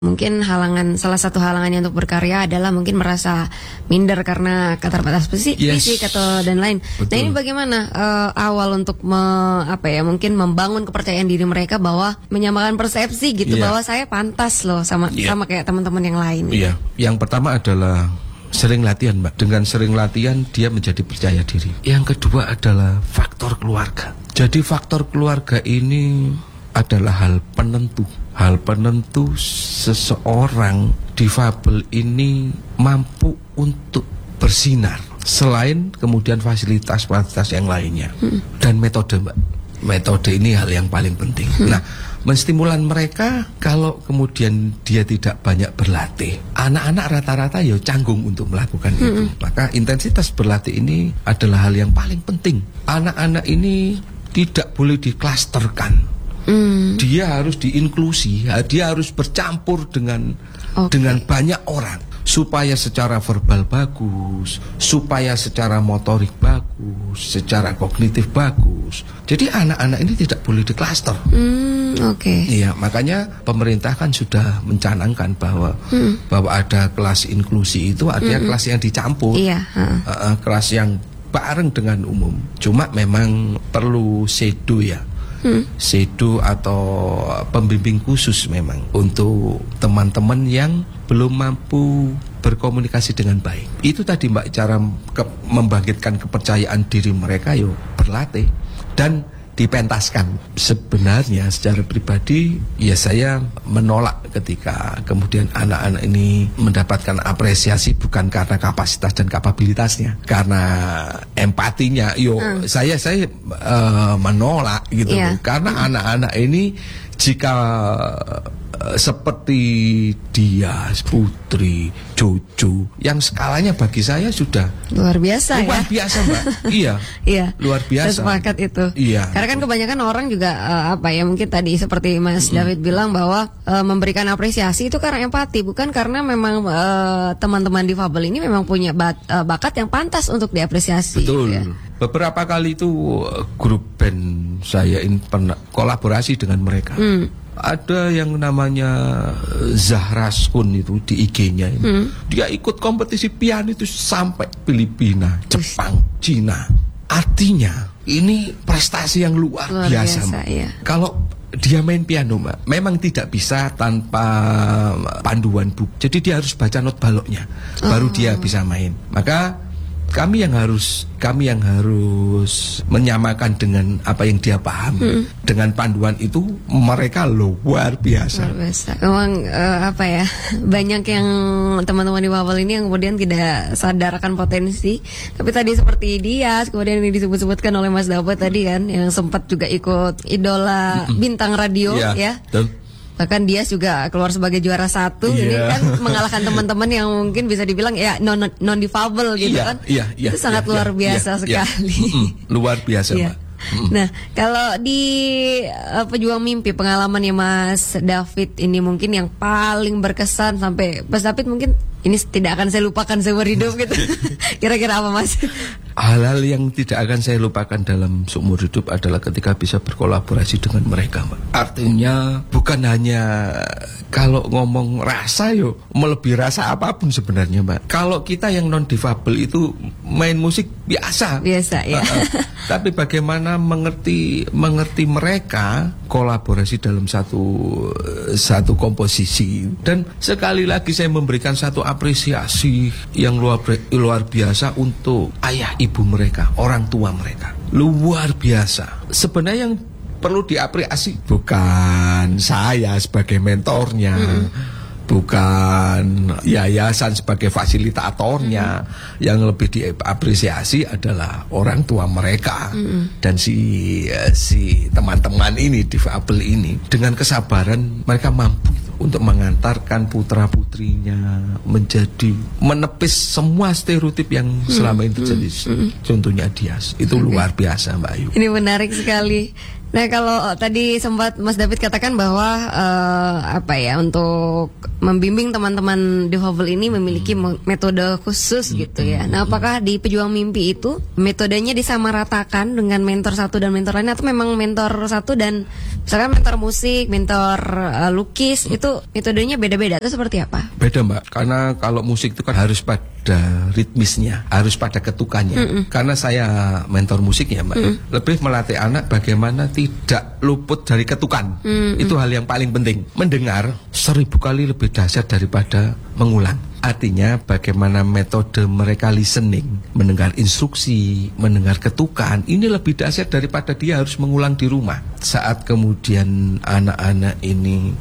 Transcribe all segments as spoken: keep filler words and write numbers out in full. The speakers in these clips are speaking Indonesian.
Mungkin halangan, salah satu halangannya untuk berkarya adalah mungkin merasa minder karena keterbatasan fisik, yes. fisik atau dan lain. Betul. Nah ini bagaimana uh, awal untuk me, apa ya mungkin membangun kepercayaan diri mereka bahwa menyamakan persepsi gitu, yeah. bahwa saya pantas loh sama yeah. sama kayak teman-teman yang lain. Iya, yeah. Yang pertama adalah sering latihan, Mbak. Dengan sering latihan dia menjadi percaya diri. Yang kedua adalah faktor keluarga. Jadi faktor keluarga ini adalah hal penentu. Hal penentu seseorang difabel ini mampu untuk bersinar. Selain kemudian fasilitas-fasilitas yang lainnya. Hmm. Dan metode, Mbak. Metode ini hal yang paling penting. Hmm. Nah, menstimulan mereka kalau kemudian dia tidak banyak berlatih. Anak-anak rata-rata ya canggung untuk melakukan hmm. itu. Maka intensitas berlatih ini adalah hal yang paling penting. Anak-anak ini tidak boleh diklasterkan. Mm. Dia harus diinklusi, dia harus bercampur dengan okay. dengan banyak orang supaya secara verbal bagus, supaya secara motorik bagus, secara kognitif bagus. Jadi anak-anak ini tidak boleh diklaster. Mm, Oke. Okay. Iya, makanya pemerintah kan sudah mencanangkan bahwa mm. bahwa ada kelas inklusi itu artinya mm-mm. kelas yang dicampur, iya, huh. uh, kelas yang bareng dengan umum. Cuma memang perlu sedo ya. Hmm. Sedo atau pembimbing khusus memang untuk teman-teman yang belum mampu berkomunikasi dengan baik. Itu tadi Mbak, cara ke membangkitkan kepercayaan diri mereka yo berlatih dan dipentaskan. Sebenarnya secara pribadi ya saya menolak ketika kemudian anak-anak ini mendapatkan apresiasi bukan karena kapasitas dan kapabilitasnya, karena empatinya. Yo hmm. saya saya uh, menolak gitu yeah. Karena anak-anak ini jika uh, seperti dia, Putri, Jojo, yang skalanya bagi saya sudah luar biasa luar ya. biasa, Mbak. Iya. Iya. Luar biasa. Saya sepakat itu. Iya. Karena kan kebanyakan orang juga uh, apa ya mungkin tadi seperti Mas mm-hmm. David bilang bahwa uh, memberikan apresiasi itu karena empati, bukan karena memang uh, teman-teman difabel ini memang punya bat, uh, bakat yang pantas untuk diapresiasi. Betul. Ya. Beberapa kali itu grup band saya ini pernah kolaborasi dengan mereka. Hmm. Ada yang namanya Zahra Skun itu di I G-nya ini. Hmm. Dia ikut kompetisi piano itu sampai Filipina, Jepang, Cina. Artinya ini prestasi yang luar, luar biasa. biasa ya. Kalau dia main piano, Mbak, memang tidak bisa tanpa panduan buku. Jadi dia harus baca not baloknya, oh. baru dia bisa main. Maka kami yang harus kami yang harus menyamakan dengan apa yang dia paham. Hmm. Dengan panduan itu mereka luar biasa. Luar biasa. Memang uh, apa ya, banyak yang teman-teman di Wawal ini yang kemudian tidak sadar akan potensi. Tapi tadi seperti dia, kemudian ini disebut-sebutkan oleh Mas David tadi kan, yang sempat juga ikut idola mm-mm. bintang radio yeah. ya. Betul. Bahkan dia juga keluar sebagai juara satu, yeah. ini kan mengalahkan teman-teman yang mungkin bisa dibilang ya non non difabel gitu yeah, kan, yeah, yeah, itu sangat yeah, luar biasa yeah, sekali, yeah. Mm-mm, luar biasa yeah. Mbak. Mm-mm. Nah kalau di uh, pejuang mimpi pengalamannya Mas David ini mungkin yang paling berkesan sampai Mas David mungkin ini tidak akan saya lupakan seumur hidup gitu. Kira-kira apa Mas? Hal-hal yang tidak akan saya lupakan dalam seumur hidup adalah ketika bisa berkolaborasi dengan mereka, Mbak. Artinya bukan hanya kalau ngomong rasa yo, melebihi rasa apapun sebenarnya, Mbak. Kalau kita yang non difabel itu main musik biasa. Biasa ya. Uh, uh, tapi bagaimana mengerti mengerti mereka kolaborasi dalam satu satu komposisi. Dan sekali lagi saya memberikan satu apresiasi yang luar luar biasa untuk ayah ibu mereka, orang tua mereka. Luar biasa. Sebenarnya yang perlu diapresiasi bukan saya sebagai mentornya, mm-hmm. bukan yayasan sebagai fasilitatornya. Mm-hmm. Yang lebih diapresiasi adalah orang tua mereka, mm-hmm. dan si si teman-teman ini, difabel ini, dengan kesabaran mereka mampu untuk mengantarkan putra-putrinya menjadi menepis semua stereotip yang hmm, selama ini terjadi. Hmm, hmm. Contohnya Dias, itu okay. luar biasa Mbak Ayu. Ini menarik sekali. Nah kalau tadi sempat Mas David katakan bahwa uh, apa ya untuk membimbing teman-teman difabel ini memiliki hmm. metode khusus hmm. gitu ya. Nah apakah di Pejuang Mimpi itu metodenya disamaratakan dengan mentor satu dan mentor lain, atau memang mentor satu dan misalkan mentor musik, mentor uh, lukis hmm. itu metodenya beda-beda atau seperti apa? Beda Mbak, karena kalau musik itu kan harus pada ritmisnya, harus pada ketukannya. Mm-mm. Karena saya mentor musik ya Mbak, mm. lebih melatih anak bagaimana tidak luput dari ketukan. Mm-mm. Itu hal yang paling penting. Mendengar seribu kali lebih dahsyat daripada mengulang. Artinya bagaimana metode mereka listening, mendengar instruksi, mendengar ketukan, ini lebih dahsyat daripada dia harus mengulang di rumah. Saat kemudian anak-anak ini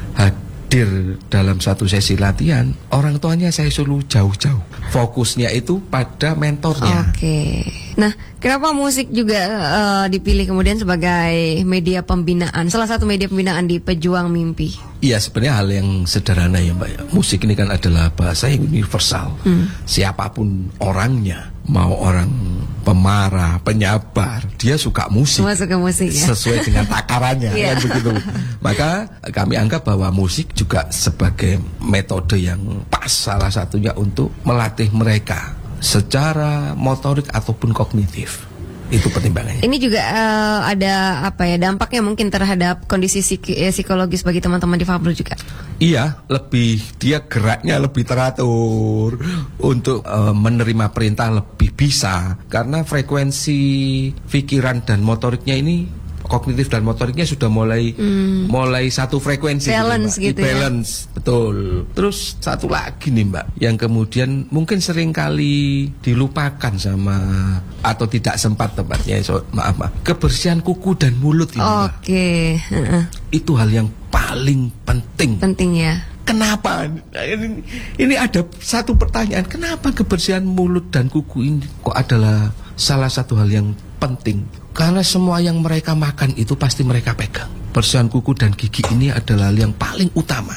hadir dalam satu sesi latihan, orang tuanya saya suruh jauh-jauh. Fokusnya itu pada mentornya. Oke. Nah, kenapa musik juga uh, dipilih kemudian sebagai media pembinaan, salah satu media pembinaan di Pejuang Mimpi? Iya, sebenarnya hal yang sederhana ya Mbak. Musik ini kan adalah bahasa yang universal. Hmm. Siapapun orangnya, mau orang pemarah, penyabar, dia suka musik. Semua suka musik ya. Sesuai dengan takarannya kan begitu. Maka kami anggap bahwa musik juga sebagai metode yang pas, salah satunya untuk melatih mereka secara motorik ataupun kognitif. Itu pertimbangannya. Ini juga uh, ada apa ya dampaknya mungkin terhadap kondisi psiki- psikologis bagi teman-teman difabel juga. Iya, lebih dia geraknya lebih teratur, untuk uh, menerima perintah lebih bisa, karena frekuensi pikiran dan motoriknya ini, kognitif dan motoriknya sudah mulai hmm. mulai satu frekuensi, balance gitu, gitu balance ya? Betul. Terus satu lagi nih Mbak, yang kemudian mungkin sering kali dilupakan sama, atau tidak sempat tepatnya, so, maaf maaf kebersihan kuku dan mulut ini Mbak. Oke. Uh-uh. Itu hal yang paling penting. Penting ya. Kenapa? Ini, ini ada satu pertanyaan, kenapa kebersihan mulut dan kuku ini kok adalah salah satu hal yang penting? Karena semua yang mereka makan itu pasti mereka pegang. Kebersihan kuku dan gigi ini adalah hal yang paling utama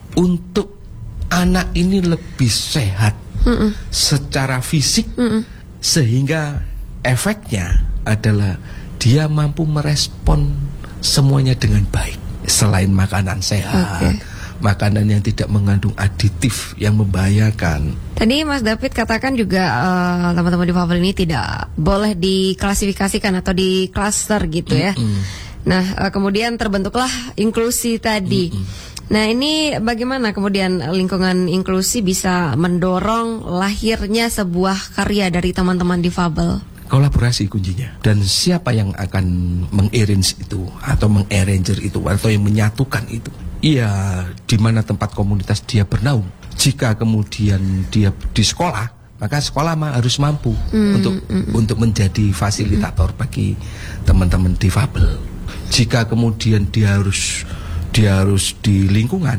untuk anak ini lebih sehat Mm-mm. secara fisik. Mm-mm. Sehingga efeknya adalah dia mampu merespon semuanya dengan baik. Selain makanan sehat, okay. makanan yang tidak mengandung aditif yang membahayakan. Tadi Mas David katakan juga uh, teman-teman difabel ini tidak boleh diklasifikasikan atau di klaster gitu ya. Mm-hmm. Nah uh, kemudian terbentuklah inklusi tadi. Mm-hmm. Nah ini bagaimana kemudian lingkungan inklusi bisa mendorong lahirnya sebuah karya dari teman-teman difabel? Kolaborasi kuncinya. Dan siapa yang akan mengarrange itu atau mengarranger itu atau yang menyatukan itu? Iya, di mana tempat komunitas dia bernaung. Jika kemudian dia di sekolah, maka sekolah mah harus mampu mm, untuk mm, untuk menjadi fasilitator mm. bagi teman-teman difabel. Jika kemudian dia harus dia harus di lingkungan,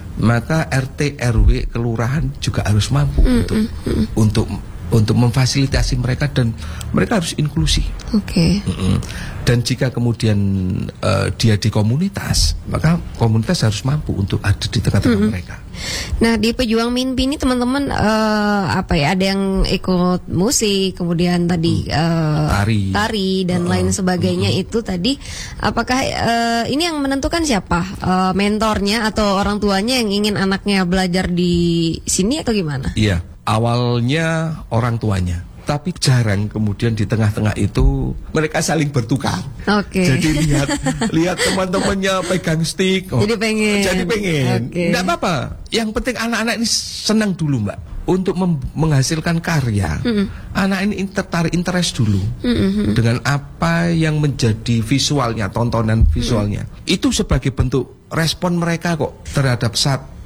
maka R T R W kelurahan juga harus mampu mm, untuk mm, untuk untuk memfasilitasi mereka, dan mereka harus inklusi. Oke. Okay. Dan jika kemudian uh, dia di komunitas, maka komunitas harus mampu untuk ada di tengah-tengah mm-hmm. mereka. Nah di Pejuang Mimpi ini teman-teman uh, apa ya, ada yang ikut musik, kemudian tadi uh, tari, tari dan uh, lain sebagainya. Uh-uh. Itu tadi apakah uh, ini yang menentukan siapa? Uh, mentornya atau orang tuanya yang ingin anaknya belajar di sini atau gimana? Iya. Awalnya orang tuanya, tapi jarang kemudian di tengah-tengah itu mereka saling bertukar. Oke. Okay. Jadi lihat lihat teman-temannya pegang stick, oh, jadi pengen. Jadi pengen. Okay. Nggak apa-apa. Yang penting anak-anak ini senang dulu Mbak untuk mem- menghasilkan karya. Mm-hmm. Anak ini tertarik, interest dulu mm-hmm. dengan apa yang menjadi visualnya, tontonan visualnya. Mm-hmm. Itu sebagai bentuk respon mereka kok terhadap satu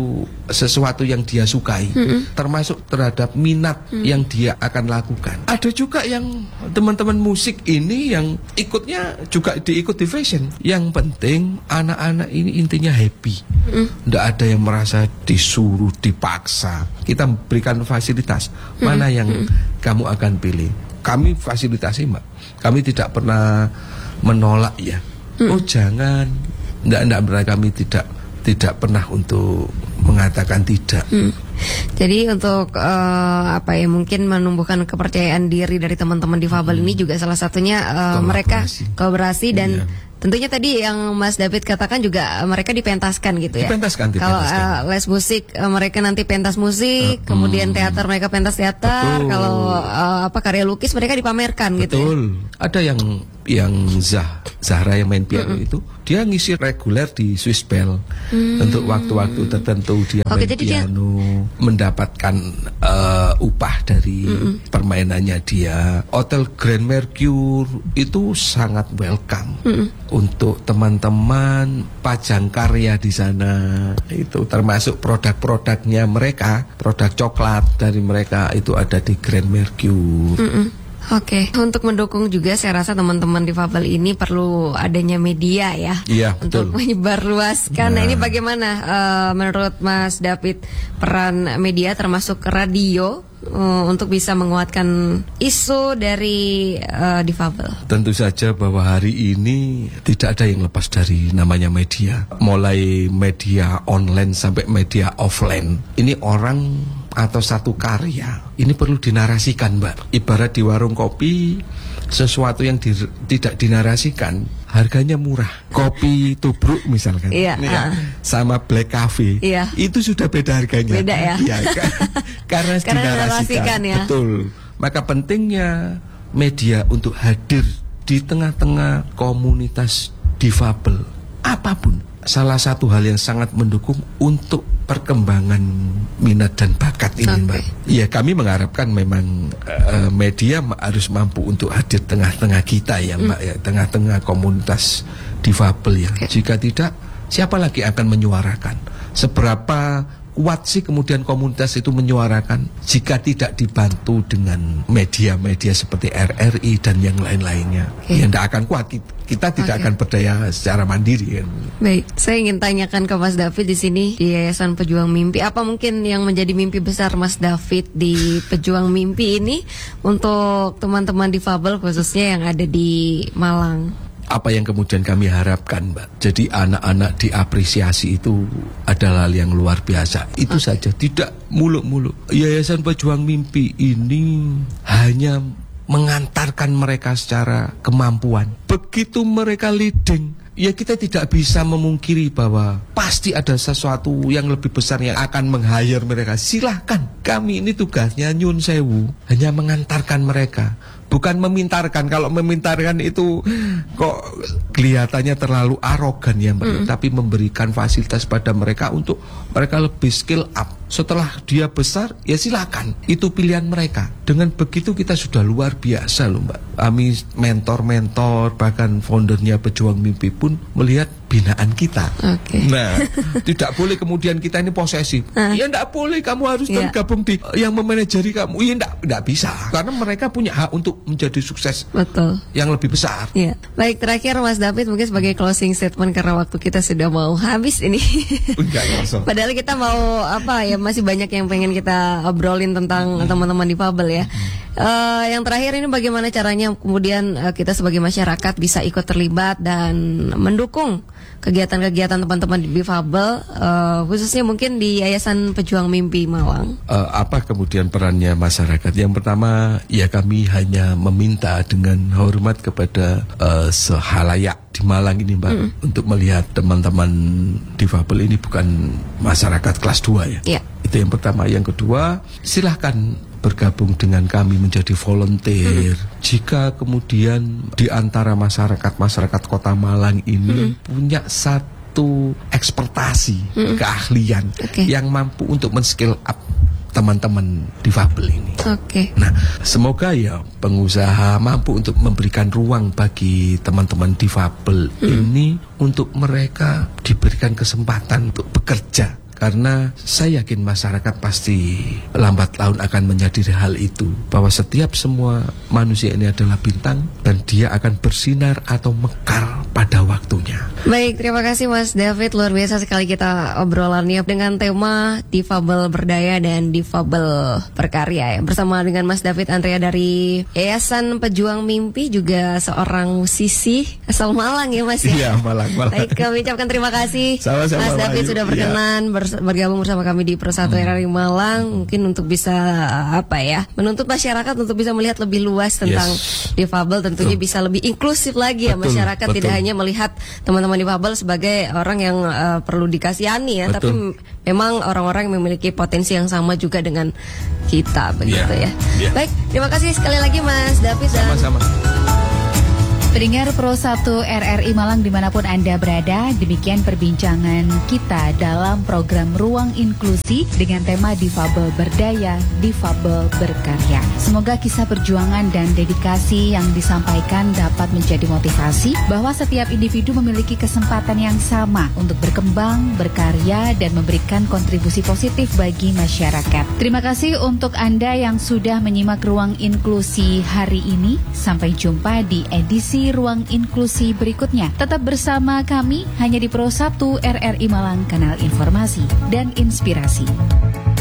sesuatu yang dia sukai, mm-hmm. termasuk terhadap minat mm-hmm. yang dia akan lakukan. Ada juga yang teman-teman musik ini yang ikutnya juga diikut di fashion. Yang penting anak-anak ini intinya happy. Mm-hmm. Nggak ada yang merasa disuruh, dipaksa. Kita berikan fasilitas. Mm-hmm. Mana yang mm-hmm. kamu akan pilih? Kami fasilitasi Mbak. Kami tidak pernah menolak ya. Mm-hmm. Oh jangan. Nggak, nggak pernah, kami tidak tidak pernah untuk mengatakan tidak. Hmm. Jadi untuk uh, apa ya, mungkin menumbuhkan kepercayaan diri dari teman-teman difabel hmm. ini juga salah satunya uh, mereka kolaborasi dan yeah. Tentunya tadi yang Mas David katakan juga mereka dipentaskan gitu ya. Dipentaskan, Kalau dipentaskan. uh, les musik uh, mereka nanti pentas musik, uh, kemudian teater mereka pentas teater. Betul. Kalau uh, apa karya lukis mereka dipamerkan. Betul. Gitu ya. Ada yang yang Zah Zahra yang main piano mm-hmm. itu dia ngisi reguler di Swiss Bell mm. untuk waktu-waktu tertentu dia Oke, main jadi piano dia... mendapatkan uh, upah dari mm-hmm. permainannya dia. Hotel Grand Mercure itu sangat welcome mm-hmm. untuk teman-teman pajang karya di sana, itu termasuk produk-produknya mereka, produk coklat dari mereka itu ada di Grand Mercure. Mm-hmm. Oke, okay. Untuk mendukung juga saya rasa teman-teman difabel ini perlu adanya media ya, iya, untuk betul. menyebarluaskan. Nah, nah ini bagaimana uh, menurut Mas David peran media termasuk radio uh, untuk bisa menguatkan isu dari uh, difabel? Tentu saja bahwa hari ini tidak ada yang lepas dari namanya media, mulai media online sampai media offline. Ini orang atau satu karya ini perlu dinarasikan, Mbak. Ibarat di warung kopi, sesuatu yang di, tidak dinarasikan harganya murah. Kopi tubruk misalkan, iya, ini uh. ya, sama black coffee, iya. itu sudah beda harganya. Beda ya. Ya kan? Karena, Karena dinarasikan, ya. betul. Maka pentingnya media untuk hadir di tengah-tengah komunitas difabel apapun. Salah satu hal yang sangat mendukung untuk perkembangan minat dan bakat ini, okay. Mbak. Ya, kami mengharapkan memang uh, media harus mampu untuk hadir tengah-tengah kita ya, Mbak, mm. ya, tengah-tengah komunitas difabel ya. Okay. Jika tidak, siapa lagi akan menyuarakan? Seberapa kuat sih kemudian komunitas itu menyuarakan jika tidak dibantu dengan media-media seperti R R I dan yang lain-lainnya? Okay. Ya tidak akan kuat. Kita tidak okay. akan berdaya secara mandiri kan. Baik, saya ingin tanyakan ke Mas David di sini di Yayasan Pejuang Mimpi, apa mungkin yang menjadi mimpi besar Mas David di Pejuang Mimpi ini untuk teman-teman difabel khususnya yang ada di Malang? Apa yang kemudian kami harapkan, Mbak? Jadi anak-anak diapresiasi itu adalah hal yang luar biasa. Itu okay. saja, tidak muluk-muluk. Yayasan Pejuang Mimpi ini hanya mengantarkan mereka secara kemampuan. Begitu mereka leading, ya kita tidak bisa memungkiri bahwa pasti ada sesuatu yang lebih besar yang akan meng-hire mereka. Silahkan, kami ini tugasnya nyun sewu, hanya mengantarkan mereka, bukan memintarkan. Kalau memintarkan itu kok kelihatannya terlalu arogan ya, Mbak. Mm. Tapi memberikan fasilitas pada mereka untuk mereka lebih skill up. Setelah dia besar, ya silakan, itu pilihan mereka. Dengan begitu kita sudah luar biasa loh, Mbak. Kami mentor-mentor, bahkan foundernya Pejuang Mimpi pun melihat binaan kita. Okay. Nah, tidak boleh kemudian kita ini posesif. Uh. Ya tidak boleh, kamu harus yeah. tergabung di yang memanajeri kamu. Ya tidak, tidak bisa. Karena mereka punya hak untuk menjadi sukses. Betul. Yang lebih besar. Yeah. Baik, terakhir Mas David mungkin sebagai closing statement karena waktu kita sudah mau habis ini. Enggak, Padahal kita mau apa ya, masih banyak yang pengen kita obrolin tentang hmm. teman-teman difabel ya. Hmm. Uh, yang terakhir ini bagaimana caranya kemudian uh, kita sebagai masyarakat bisa ikut terlibat dan mendukung kegiatan-kegiatan teman-teman difabel, uh, khususnya mungkin di Yayasan Pejuang Mimpi Malang. Uh, apa kemudian perannya masyarakat? Yang pertama, ya kami hanya meminta dengan hormat kepada uh, sehalayak di Malang ini, Mbak, mm. untuk melihat teman-teman difabel ini bukan masyarakat kelas dua ya. Yeah. Itu yang pertama. Yang kedua, silahkan bergabung dengan kami menjadi volunteer. Hmm. Jika kemudian di antara masyarakat-masyarakat Kota Malang ini hmm. punya satu ekspertasi, hmm. keahlian okay. yang mampu untuk men-skill up teman-teman difabel ini. Oke. Okay. Nah, semoga ya pengusaha mampu untuk memberikan ruang bagi teman-teman difabel hmm. ini untuk mereka diberikan kesempatan untuk bekerja. Karena saya yakin masyarakat pasti lambat laun akan menyadari hal itu, bahwa setiap semua manusia ini adalah bintang dan dia akan bersinar atau mekar pada waktunya. Baik, terima kasih Mas David, luar biasa sekali kita obrolannya dengan tema difabel berdaya dan difabel berkarya ya. Bersama dengan Mas David Andrea dari Yayasan Pejuang Mimpi, juga seorang musisi asal Malang ya Mas ya. Iya, Malang, Malang. Baik, kami ucapkan terima kasih. Sama-sama, Mas David Mayu. Sudah berkenan ya. bergabung bersama kami di Persatu R R I Malang, mungkin untuk bisa apa ya, menuntut masyarakat untuk bisa melihat lebih luas tentang yes. difabel, tentunya betul. bisa lebih inklusif lagi betul, ya masyarakat, betul. tidak hanya hanya melihat teman-teman difabel sebagai orang yang uh, perlu dikasihani ya, Betul. tapi m- memang orang-orang yang memiliki potensi yang sama juga dengan kita begitu Yeah. ya. Yeah. Baik, terima kasih sekali lagi Mas David dan Sama-sama. Pendengar Pro satu R R I Malang dimanapun Anda berada, demikian perbincangan kita dalam program Ruang Inklusi dengan tema Difabel Berdaya, Difabel Berkarya. Semoga kisah perjuangan dan dedikasi yang disampaikan dapat menjadi motivasi bahwa setiap individu memiliki kesempatan yang sama untuk berkembang, berkarya, dan memberikan kontribusi positif bagi masyarakat. Terima kasih untuk Anda yang sudah menyimak Ruang Inklusi hari ini. Sampai jumpa di edisi Ruang Inklusi berikutnya. Tetap bersama kami hanya di Pro satu R R I Malang, kanal informasi dan inspirasi.